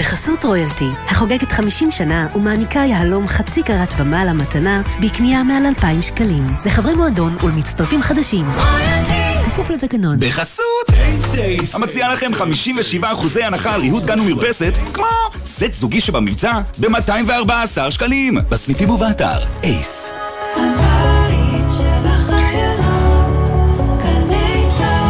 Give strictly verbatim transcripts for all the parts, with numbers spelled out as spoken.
בחסות רויאלטי, החוגגת חמישים שנה ומעניקה יהלום חצי קרת ומעלה מתנה בקנייה מעל אלפיים שקלים. לחברי מועדון ולמצטרפים חדשים. רויאלטי! כפוף לתקנון. בחסות סייס! המציעה לכם חמישים ושבעה אחוזי הנחה על ריהוט גן ומרפסת, כמו סט זוגי שבמבצע ב-מאתיים וארבעה עשר שקלים. בסניפים ובאתר. אייס. הבית של החיילות, גלי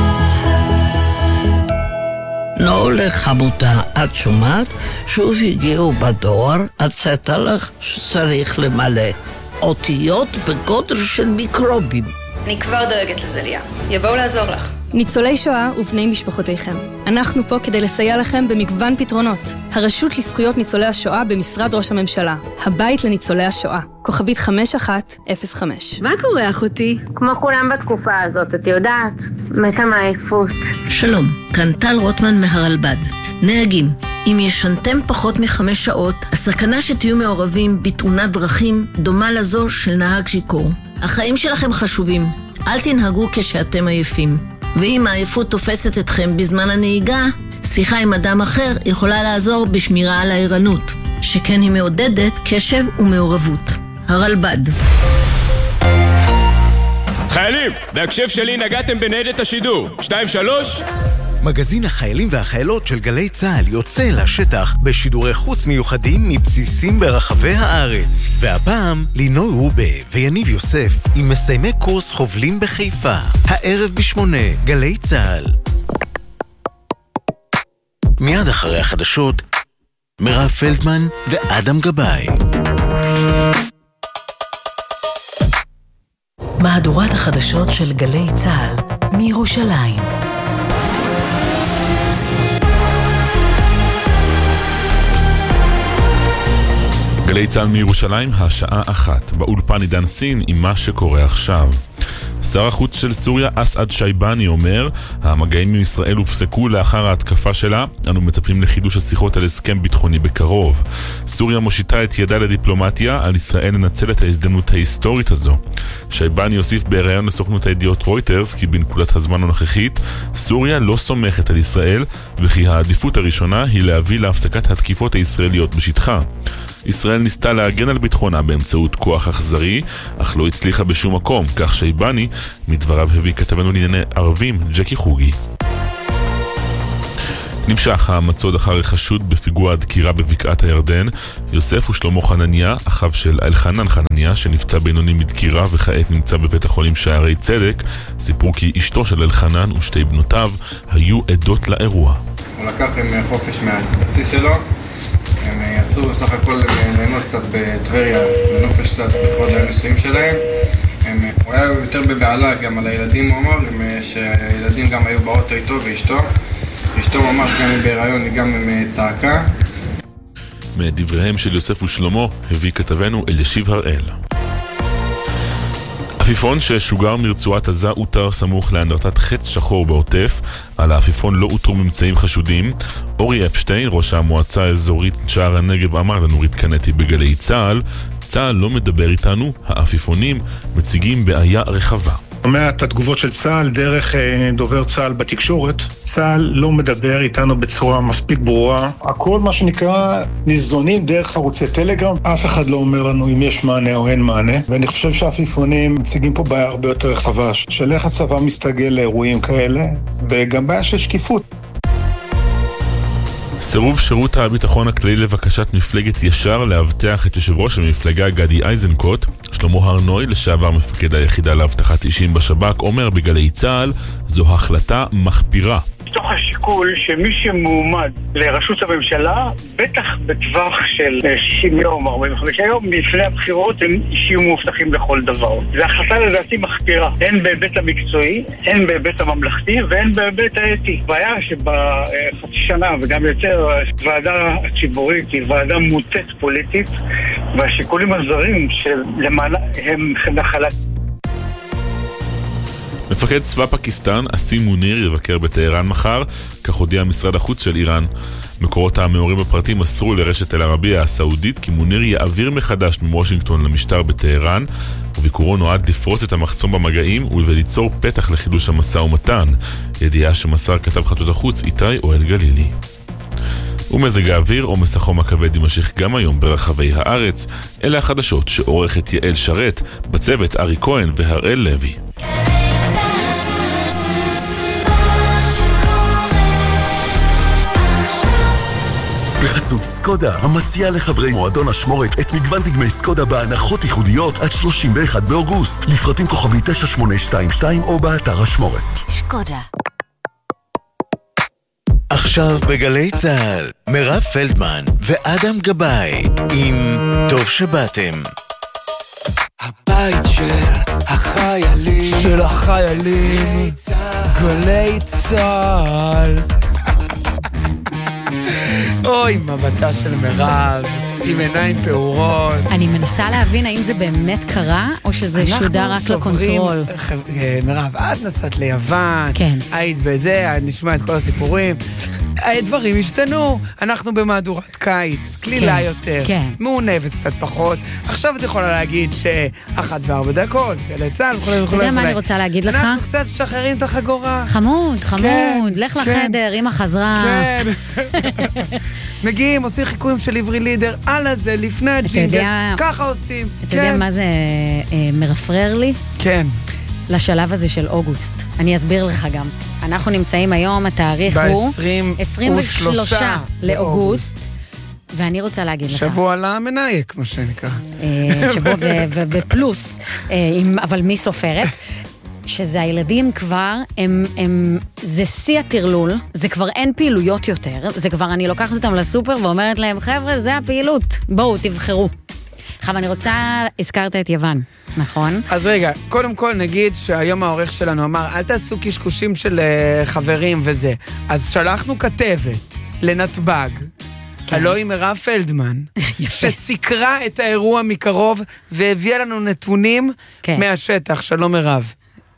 צהל. לא לחמותה, את שומעת? שוב הגיעו בדואר, הצאת לך שצריך למלא. אותיות בגודל של מיקרובים. אני כבר דואגת לזה, ליה. יבואו לעזור לך. ניצולי שואה ובני משפחותיכם. אנחנו פה כדי לסייע לכם במגוון פתרונות. הרשות לזכויות ניצולי השואה במשרד ראש הממשלה. הבית לניצולי השואה. כוכבית חמש אחת אפס חמש. מה קורה, אחותי? כמו כולם בתקופה הזאת, את יודעת, מתה מעייפות. שלום, כאן טל רוטמן מהרלב"ד. נהגים, אם ישנתם פחות מחמש שעות, הסכנה שתהיו מעורבים בתאונת דרכים דומה לזו של נהג שיכור. החיים שלכם חשובים, אל תנהגו כשאתם עייפים. ואם העייפות תופסת אתכם בזמן הנהיגה, שיחה עם אדם אחר יכולה לעזור בשמירה על הערנות, שכן היא מעודדת קשב ומעורבות. הרלב"ד. חיילים, בהקשב שלי נגעתם בניידת השידור. שתיים שלוש. מגזין החיילים והחיילות של גלי צהל יוצא לשטח בשידורי חוץ מיוחדים מבסיסים ברחבי הארץ. והפעם לינוי רובה ויניב יוסף עם מסיימי קורס חובלים בחיפה. הערב בשמונה, גלי צהל. מיד אחרי החדשות, מירב פלדמן ואדם גבאי. מהדורת החדשות של גלי צהל מירושלים. גלי צהל מירושלים, השעה אחת. באולפן עידן סין עם מה שקורה עכשיו. שר החוץ של סוריה אסעד שייבני אומר, המגעים עם ישראל הופסקו לאחר ההתקפה שלה, אנו מצפים לחידוש השיחות על הסכם ביטחוני בקרוב. סוריה מושיטה את ידה לדיפלומטיה, על ישראל לנצל את ההזדמנות ההיסטורית הזו. שייבני יוסיף בהיריון לסוכנות הידיעות רויטרס כי בנקודת הזמן הנוכחית, סוריה לא סומכת על ישראל, וכי העדיפות הראשונה היא להביא להפסקת התקיפות הישראליות בשטחה. ישראל ניסתה להגן על ביטחונה באמצעות כוח אכזרי, אך לא הצליחה בשום מקום, כך שייבני מדבריו הביא כתבנו לענייני ערבים ג'קי חוגי. נמשך המצוד אחר חשוד בפיגוע הדקירה בבקעת הירדן. יוסף ושלמה חנניה, אחיו של אלחנן חנניה, שנפצע בינוני מדקירה וכעת נמצא בבית החולים שערי צדק, סיפרו כי אשתו של אלחנן ושתי בנותיו היו עדות לאירוע. הוא לקח עם חופש מהבסיס שלו, הם יצאו סך הכל ליהנות קצת בטבריה, לנופש קצת בכבוד הנישואים שלהם. הם, הוא היה יותר בבעלה גם על הילדים, הוא אמר, שהילדים גם היו באוטו איתו ואשתו. אשתו ממש גם בהיריון, גם עם צעקה. מדבריהם של יוסף ושלמה הביא כתבנו אלישיב הראל. עפיפון ששוגר מרצועת עזה אותר סמוך לאנדרטת חץ שחור בעוטף. על העפיפון לא אותרו ממצאים חשודים. אורי אפשטיין, ראש המועצה האזורית שער הנגב, אמר לנורית קנטי בגלי צהל, צהל לא מדבר איתנו, העפיפונים מציגים בעיה רחבה. שומע את התגובות של צה"ל דרך דובר צה"ל בתקשורת. צה"ל לא מדבר איתנו בצורה מספיק ברורה. הכל מה שנקרא ניזונים דרך ערוצי טלגרם. אף אחד לא אומר לנו אם יש מענה או אין מענה. ואני חושב שהעפיפונים מציגים פה בעיה הרבה יותר רחבה. של איך הצבא מסתגל לאירועים כאלה, וגם בעיה של שקיפות. סירוב שירות הביטחון הכללי לבקשת מפלגת ישר להבטח את יושב ראש המפלגה גדי איזנקוט. שלמה הרנוי, לשעבר מפקד היחידה להבטחת אישים בשב"כ, אומר בגלי צהל, זו החלטה מחפירה. מתוך השיקול שמי שמועמד לראשות הממשלה, בטח בטווח של שישים יום, ארבעים וחמישה יום, לפני הבחירות הם אישים מובטחים לכל דבר. זו החלטה לדעתי מחפירה, הן בהיבט המקצועי, הן בהיבט הממלכתי והן בהיבט האתי. בעיה שבחצי שנה וגם יותר, ועדה ציבורית היא ועדה מוטית פוליטית, והשיקולים הזרים שלמעלה הם נחלת. מפקד צבא פקיסטן, אסים מוניר, יבקר בטהרן מחר, כך הודיע משרד החוץ של איראן. מקורות המעורים בפרטים מסרו לרשת אל ערבייה הסעודית כי מוניר יעביר מחדש מוושינגטון למשטר בטהרן, וביקורו נועד לפרוס את המחסום במגעים וליצור פתח לחידוש המשא ומתן, ידיעה שמסר כתב חדשות החוץ איתי אוהל גלילי. ומזג האוויר או מסחום הכבד יימשך גם היום ברחבי הארץ. אלה החדשות שעורכת יעל שרת, בצוות ארי כהן והראל לוי. בחסות סקודה, המציעה לחברי מועדון השמורת את מגוון דגמי סקודה בהנחות ייחודיות עד שלושים ואחד באוגוסט. לפרטים כוכבי תשע שמונה שתיים שתיים או באתר השמורת. סקודה. עכשיו בגלי צהל, מירב פלדמן ואדם גבאי עם טוב שבאתם. הבית של החיילים, של החיילים, גלי צהל. אוי, מבטה של מירב, עם עיניים פעורות. אני מנסה להבין האם זה באמת קרה, או שזה שודר רק לקונטרול. מירב, את נסעת ליוון, כן. היית בזה, נשמע את כל הסיפורים. הדברים השתנו, אנחנו במהדורת קיץ, כלילה כן, יותר, כן. מעונבת קצת פחות. עכשיו את יכולה להגיד שאחת וארבע דקות, גלי צהל, וכו' וכו'. אתה יודע מה אני רוצה להגיד לך? אנחנו קצת שחררים את החגורה. חמוד, חמוד, כן, לך לחדר, כן. אמא חזרה. כן. מגיעים, עושים חיקויים של עברי לידר, על הזה, לפני הג'ינגל, ככה עושים. אתה יודע מה זה מרפרר לי? כן. לשלב הזה של אוגוסט. אני אסביר לך גם. אנחנו נמצאים היום, התאריך הוא עשרים ושלושה לאוגוסט, ואני רוצה להגיד לך. שבוע למנהיק, מה שנקרא. שבוע ופלוס, אבל מי סופרת? שזה הילדים כבר, הם, הם, זה שיא התרלול, זה כבר אין פעילויות יותר, זה כבר אני לוקחת אותם לסופר ואומרת להם, חבר'ה, זה הפעילות, בואו, תבחרו. עכשיו, אני רוצה, הזכרת את יוון, נכון? אז רגע, קודם כל נגיד שהיום העורך שלנו אמר, אל תעשו קשקושים של uh, חברים וזה. אז שלחנו כתבת לנתב"ג, כן. הלוא היא מירב פלדמן, שסיקרה את האירוע מקרוב, והביאה לנו נתונים כן. מהשטח. שלום מירב.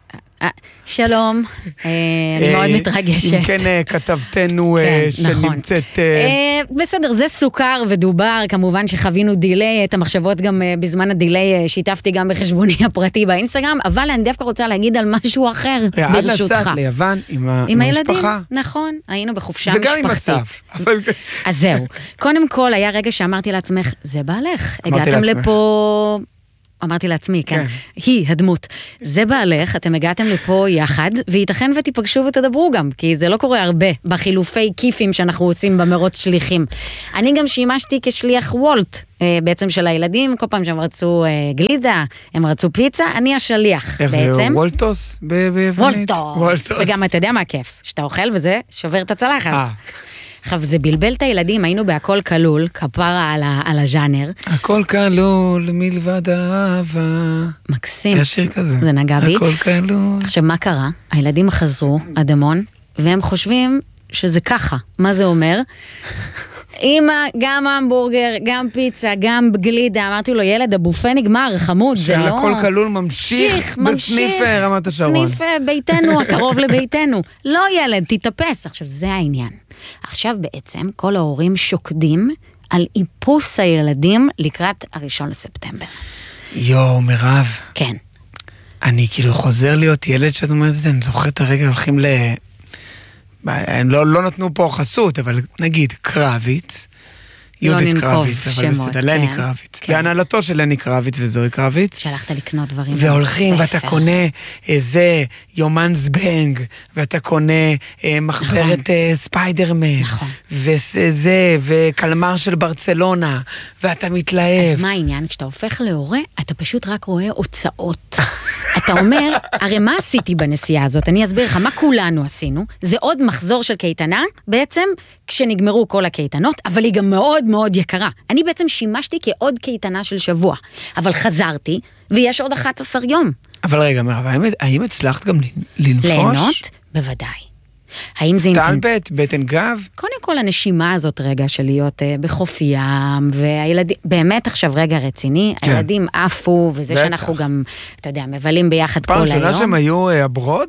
שלום, אני מאוד מתרגשת. אם כן כתבתנו שנמצאת... בסדר, זה סוכר ודובר, כמובן שחווינו דילי, את המחשבות גם בזמן הדילי שיתפתי גם בחשבוני הפרטי באינסטגרם, אבל אני דווקא רוצה להגיד על משהו אחר, ברשותך. עד נסעת ליוון עם המשפחה. עם הילדים, נכון, היינו בחופשה משפחתית. וגם עם אסף. אז זהו, קודם כל היה רגע שאמרתי לעצמך, זה בעלך, הגעתם לפה... אמרתי לעצמי, כן. היא הדמות. זה בעלך, אתם הגעתם לפה יחד, וייתכן ותיפגשו ותדברו גם, כי זה לא קורה הרבה בחילופי כיפים שאנחנו עושים במרוץ שליחים. אני גם שימשתי כשליח וולט, בעצם של הילדים, כל פעם שהם רצו גלידה, הם רצו פיצה, אני השליח. איך בעצם. זה, וולטוס ביוונית? וולטוס. וולטוס. וגם אתה יודע מה הכיף, שאתה אוכל וזה שובר את הצלחת. אה. עכשיו, זה בלבל את הילדים, היינו בהכל כלול, כפרה על, ה, על הז'אנר. הכל כלול, מלבד האהבה. מקסים. יש שיר כזה. זה נגע בי. הכל כלול. עכשיו, מה קרה? הילדים חזרו, אדמון, והם חושבים שזה ככה. מה זה אומר? אמא, גם המבורגר, גם פיצה, גם גלידה. אמרתי לו, ילד, הבופה נגמר, חמוד, זה לא... שהכל כלול ממשיך בסניף רמת השרון. סניף ביתנו, הקרוב לביתנו. לא ילד, תתאפס. עכשיו, זה העניין. עכשיו בעצם כל ההורים שוקדים על איפוס הילדים לקראת הראשון לספטמבר. יו, מירב. כן. אני כאילו חוזר להיות ילד שאת אומרת את זה, אני זוכר את הרגע, הולכים ל... הם לא, לא נתנו פה חסות, אבל נגיד קרביץ, יהודית קרביץ, אבל בסדר, לני קרביץ. בהנהלתו של לני קרביץ וזוהי קרביץ. שלחת לקנות דברים. והולכים, ואתה קונה איזה יומן זבנג, ואתה קונה מחברת ספיידרמן, וזה, וקלמר של ברצלונה, ואתה מתלהב. אז מה העניין? כשאתה הופך להורה, אתה פשוט רק רואה הוצאות. אתה אומר, הרי מה עשיתי בנסיעה הזאת? אני אסביר לך, מה כולנו עשינו? זה עוד מחזור של קייטנה, בעצם כשנגמרו כל הקייטנות, אבל היא גם מאוד מאוד יקרה. אני בעצם שימשתי כעוד קייטנה של שבוע, אבל חזרתי, ויש עוד אחת עשר יום. אבל רגע, מירב, האם הצלחת גם לנפוש? ליהנות? בוודאי. האם זה... סטלבט, בטן גב? קודם כל הנשימה הזאת רגע של להיות uh, בחוף ים, והילדים, באמת עכשיו רגע רציני, כן. הילדים עפו, וזה בטח. שאנחנו גם, אתה יודע, מבלים ביחד כל היום. פעם שנה שהם היו uh, אברוד?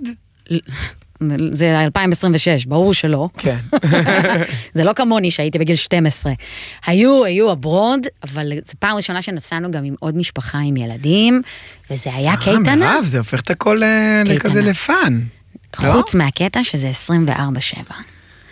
זה אלפיים עשרים ושש, ברור שלא. כן. זה לא כמוני שהייתי בגיל שתים עשרה. היו, היו אברוד, אבל זו פעם ראשונה שנסענו גם עם עוד משפחה, עם ילדים, וזה היה קייטנה. מירב, זה הופך את הכל לכזה לפן. חוץ מהקטע שזה עשרים וארבע שבע.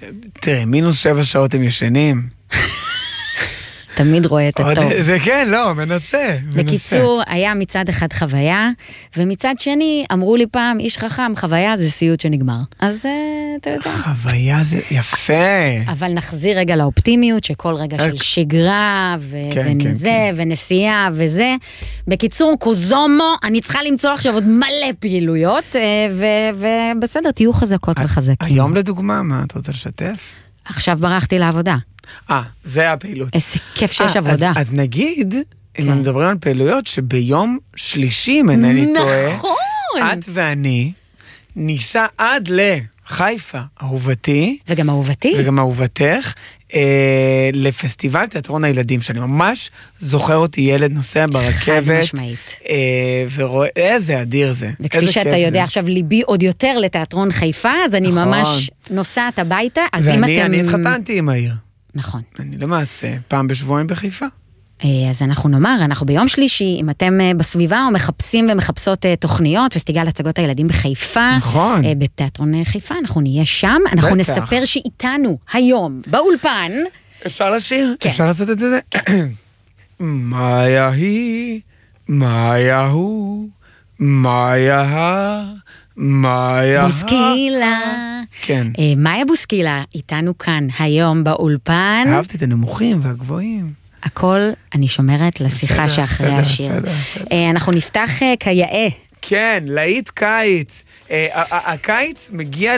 תראה, מינוס שבע שעות הם ישנים. תמיד רואה את הטוב. זה כן, לא, מנסה. בקיצור, היה מצד אחד חוויה, ומצד שני אמרו לי פעם, איש חכם, חוויה זה סיוט שנגמר. אז אתה יודע. חוויה זה יפה. אבל נחזיר רגע לאופטימיות, שכל רגע של שגרה, וזה, ונסיעה, וזה. בקיצור, קוזומו, אני צריכה למצוא עכשיו עוד מלא פעילויות, ובסדר, תהיו חזקות וחזקים. היום לדוגמה, מה את רוצה לשתף? עכשיו ברחתי לעבודה. אה, זה הפעילות. איזה כיף שיש עבודה. אז נגיד, אם אנחנו מדברים על פעילויות, שביום שלישי, אם אינני טועה, את ואני ניסע עד לחיפה, אהובתי. וגם אהובתי. וגם אהובתך, לפסטיבל תיאטרון הילדים, שאני ממש זוכר אותי ילד נוסע ברכבת. חד משמעית. ורואה, איזה אדיר זה. וכפי שאתה יודע עכשיו, ליבי עוד יותר לתיאטרון חיפה, אז אני ממש נוסעת הביתה, אז אם אתם... ואני התחתנתי עם העיר. נכון. אני למעשה פעם בשבועיים בחיפה. אז אנחנו נאמר, אנחנו ביום שלישי, אם אתם בסביבה או מחפשים ומחפשות תוכניות, פסטיגל הצגות הילדים בחיפה, נכון. בתיאטרון חיפה, אנחנו נהיה שם, אנחנו בטח. נספר שאיתנו היום באולפן. אפשר לשיר? כן. אפשר לעשות את זה? מאיה היא, מאיה הוא, מאיה מאיה בוסקילה. כן. מאיה בוסקילה, איתנו כאן היום באולפן. אהבתי את הנמוכים והגבוהים. הכל אני שומרת לשיחה שאחרי השיר. אנחנו נפתח כיאה. כן, להיט קיץ. הקיץ מגיע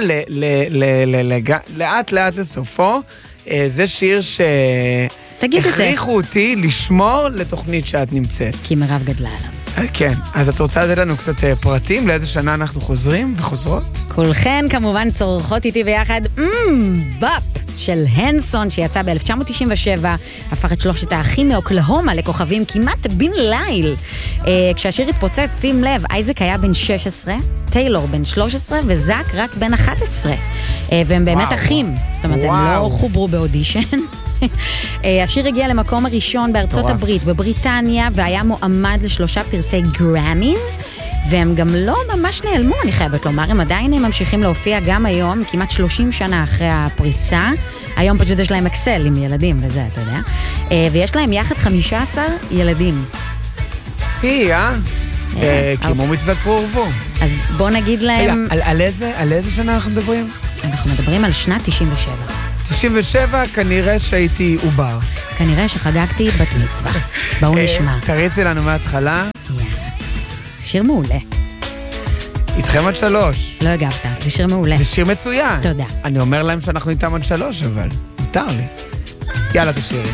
לאט לאט לסופו. זה שיר שהכריחו אותי לשמור לתוכנית שאת נמצאת. כי מירב גדלה עליו. כן, אז את רוצה לתת לנו קצת פרטים לאיזה שנה אנחנו חוזרים וחוזרות? כולכן כמובן צורכות איתי ביחד באפ של הנסון שיצא ב-אלף תשע מאות תשעים ושבע, הפך את שלושת האחים מאוקלהומה לכוכבים כמעט בן ליל. כשהשיר התפוצץ, שים לב, אייזק היה בן שש עשרה, טיילור בן שלוש עשרה וזק רק בן אחת עשרה. והם באמת אחים, זאת אומרת הם לא חוברו באודישן. השיר הגיע למקום הראשון בארצות הברית, בבריטניה, והיה מועמד לשלושה פרסי גראמיז, והם גם לא ממש נעלמו, אני חייבת לומר, הם עדיין ממשיכים להופיע גם היום, כמעט שלושים שנה אחרי הפריצה. היום פשוט יש להם אקסל עם ילדים וזה, אתה יודע. ויש להם יחד חמישה עשר ילדים. פי, אה? כמו מצוות פרו ורבו. אז בוא נגיד להם... על איזה שנה אנחנו מדברים? אנחנו מדברים על שנת תשעים ושבע. תשעים ושבע, כנראה שהייתי עובר. כנראה שחגגתי בת מצווה. בואו נשמע. תריצי לנו מההתחלה. יאללה. שיר מעולה. איתכם עד שלוש. לא הגבת, זה שיר מעולה. זה שיר מצוין. תודה. אני אומר להם שאנחנו איתם עד שלוש, אבל מותר לי. יאללה, תשאירי.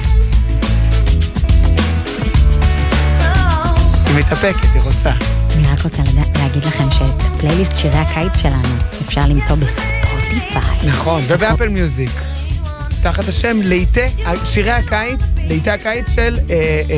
היא מתאפקת, היא רוצה. אני רק רוצה להגיד לכם שאת פלייליסט שירי הקיץ שלנו אפשר למצוא בספוטיפיי. נכון, ובאפל מיוזיק. תחת השם ליטי, שירי הקיץ, ליטי הקיץ של...